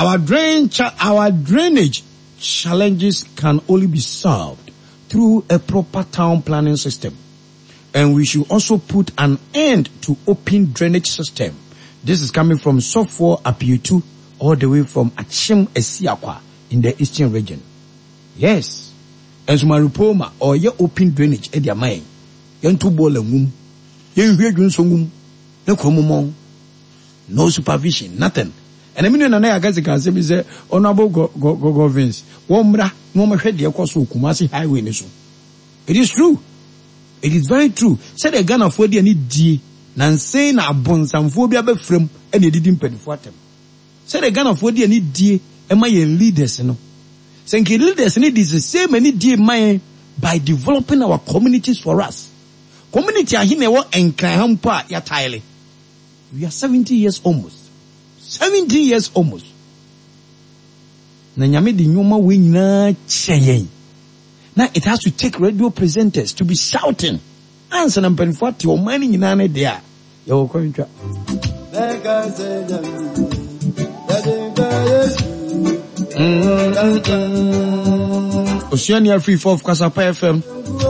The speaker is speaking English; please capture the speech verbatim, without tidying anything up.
Our drain, cha- our drainage challenges can only be solved through a proper town planning system. And we should also put an end to open drainage system. This is coming from Sofo Apiutu, all the way from Achim Esiakwa in the eastern region. Yes. And Sumarupoma, or your open drainage at your mind. Yan two ball and womb. Yan hear you so womb. No comumon. No supervision, nothing. And I mean, and I guess I can say, say, honorable go, go, go, go, Vince. Womra, no more head, your course, Kumasi Highway. It is true. It is very true. Said a gun of forty and it D. Nancy na abonsam phobia be frem and it didn't pay for them. Said a gun of forty and it D. Am I a leaders? No. Saying leaders need is the same and it D. My by developing our communities for us. Community are here and Krahampa Yataile. We are seventy years almost. seventy years almost. Na nyame di nyoma we nyina cheye. Now it has to take radio presenters to be shouting. Answer number forty or money nyina na there. Yo ko ntwa. Mm. Oceania Free for Kasapa F M.